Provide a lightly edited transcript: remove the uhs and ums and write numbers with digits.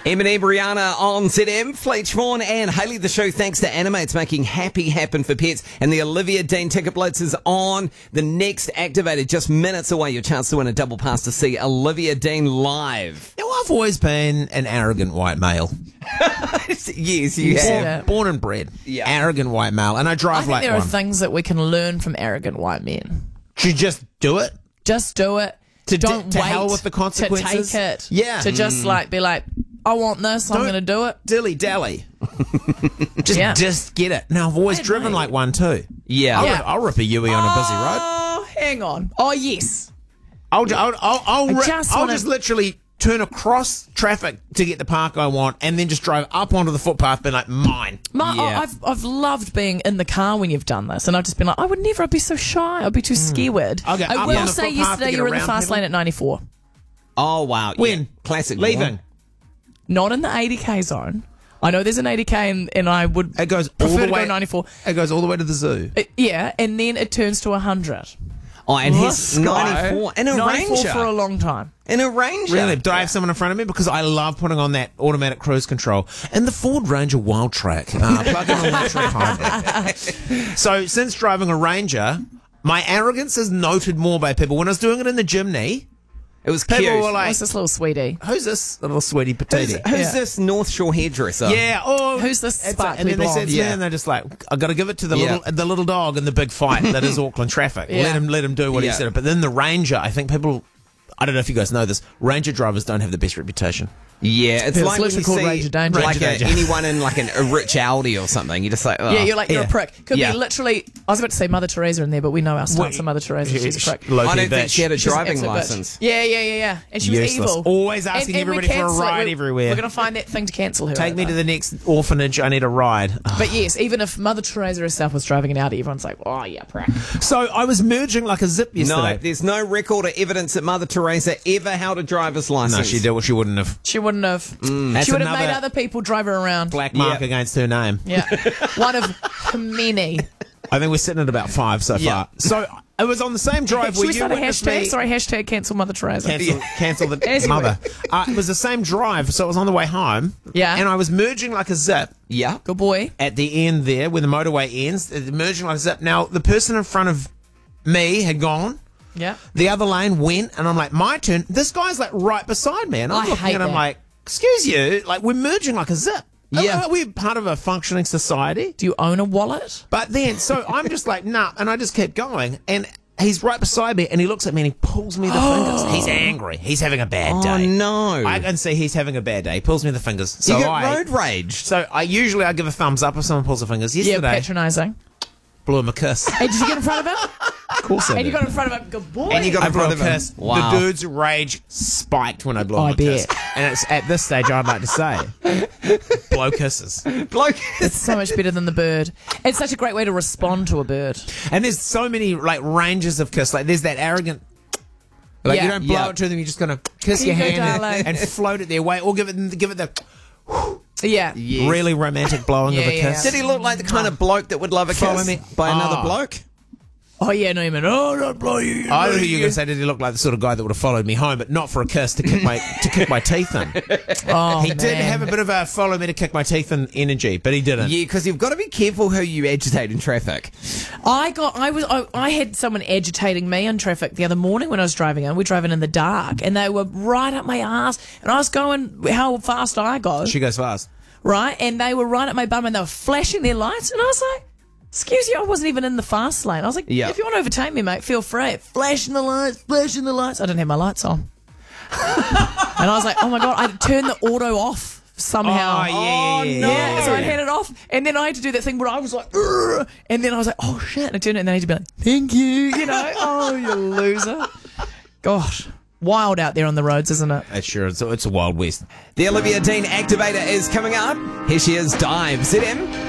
Eminem, Brianna on ZM, Fleet Vaughan and Hayley. The show thanks to Animates, making happy happen for pets. And the Olivia Dean Ticket Blitz is on. The next activated, just minutes away, your chance to win a double pass to see Olivia Dean live. Now, I've always been an arrogant white male. Yes, you have. Born and bred. Yeah. Arrogant white male. And I I drive think like there are one. things that we can learn from arrogant white men. You just do it. Just do it. To Don't to wait hell with the consequences. to take it. Yeah. To just be like, I want this, I'm Don't going to do it. Dilly-dally. Yeah. Just get it. Now, I've always driven like one too. Yeah. I'll rip a Yui on a busy road. Oh, hang on. Oh, yes. I'll just wanna- literally turn across traffic to get the park I want and then just drive up onto the footpath being like, mine. Yeah. I've loved being in the car when you've done this, and I've just been like, I would never, I'd be so shy, I'd be too scared. I'll get I up will on the say footpath to yesterday get you were in the around fast people. lane at 94. Oh, wow. When? Yeah. Classic. Leaving. Not in the 80k zone. I know there's an 80k and I would It goes all prefer the to way. go 94. It goes all the way to the zoo. Yeah, and then it turns to 100. Oh, and This he's guy, 94 in a 94 Ranger. for a long time. In a Ranger. Really? Do I have someone in front of me? Because I love putting on that automatic cruise control. And the Ford Ranger Wild Track. Plug-in electric hybrid. So, since driving a Ranger, my arrogance is noted more by people. When I was doing it in the chimney, It was cute. people were like, What's this little sweetie? who's this little sweetie petite? Who's Yeah. this North Shore hairdresser? Yeah, oh, Who's this it's sparkly and then they said, blonde? yeah, and they're just like, I got to give it to the Yeah. little dog in the big fight that is Auckland traffic. Yeah. Let him do what he Yeah. said. But then the Ranger, I think people, I don't know if you guys know this, Ranger drivers don't have the best reputation. Yeah, it's It's like when literally you called see Ranger Danger. like Ranger Danger. anyone in like a rich Audi or something. You're just like, oh. Yeah, you're like, you're Yeah. a prick. Could Yeah. be literally, I was about to say Mother Teresa in there, but we know our stance Wait. on Mother Teresa. She's a prick. Low-key I don't think bitch. she had a She's an driving absolute bitch. license. Yeah. And she was Useless. evil. Always asking And everybody we for a cancel it. ride We're- everywhere. We're going to find that thing to cancel her. Take me over. to the next orphanage. I need a ride. But yes, even if Mother Teresa herself was driving an Audi, everyone's like, oh yeah, prick. So I was merging like a zip No, yesterday. there's no record or evidence that Mother Teresa ever held a driver's license. No, she did. Well, she wouldn't have. She wouldn't have. That's She would have another made other people drive her around. Black mark Yeah. against her name. Yeah. One of many. I think we're sitting at about 5 so Yeah. far. So it was on the same drive Should where we you start a witnessed hashtag? me. Sorry, hashtag cancel Mother Teresa. Cancel the Anyway. mother. It was the same drive, so it was on the way home. Yeah. And I was merging like a zip Yeah. Good boy. at the end there, where the motorway ends, merging like a zip. Now, the person in front of me had gone. Yeah. The other lane went, and I'm like, my turn. This guy's like right beside me, and I'm I looking hate and I'm that. like, excuse you, like we're merging like a zip. Yeah. Are we part of a functioning society? Do you own a wallet? But then, so I'm just like, nah, and I just kept going, and he's right beside me, and he looks at me and he pulls me the fingers. He's angry. He's having a bad Oh, day. no. I can see he's having a bad day. He pulls me the fingers. So you get road rage. So I usually give a thumbs up if someone pulls the fingers. Yeah, Yesterday, patronising. blew him a kiss. Hey, did you get in front of him? Of course I And you did. got in front of him. Good boy. And you got I in blew front a of him. kiss. Wow. The dude's rage spiked when I blew him I a kiss. bet. And it's at this stage I'd like to say, blow kisses. Bloke. It's so much better than the bird. It's such a great way to respond to a bird. And there's so many like ranges of kiss. Like there's that arrogant. Like Yeah. you don't blow Yeah. it to them. You're just gonna kiss Here your you go, hand darling. and float it their way, or give it the Yeah. Yes. really romantic blowing of Yeah, a yeah, kiss. Did he look like the kind of bloke that would love a Follow kiss me. by another Oh. bloke? Oh, yeah, no, you mean, oh, don't blow you. I don't think you're going to say did he look like the sort of guy that would have followed me home, but not for a kiss to kick my teeth in. Oh, He did man. have a bit of a follow me to kick my teeth in energy, but he didn't. Yeah, because you've got to be careful who you agitate in traffic. I had someone agitating me in traffic the other morning when I was driving in. We're driving in the dark, and they were right up my ass, and I was going how fast I go, She goes fast. right? And they were right at my bum, and they were flashing their lights, and I was like, excuse you, I wasn't even in the fast lane. I was like, Yeah. if you want to overtake me, mate, feel free. Flashing the lights, flashing the lights. I didn't have my lights on. And I was like, oh my God, I turned the auto off somehow. Oh, yeah. Yeah, so I had it off, and then I had to do that thing where I was like, "Urgh," and then I was like, oh shit, and I turned it, and then I had to be like, thank you, you know, oh, you loser. Gosh, wild out there on the roads, isn't it? Sure, it's a Wild West. The Olivia Dean Activator is coming up. Here she is, Dive. ZM.